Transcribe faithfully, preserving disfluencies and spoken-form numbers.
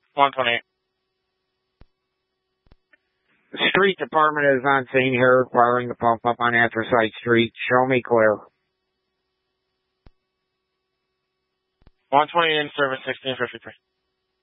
one twenty-eight. The street department is on scene here, requiring the pump up on Anthracite Street. Show me clear. one twenty-eight in service, sixteen fifty-three.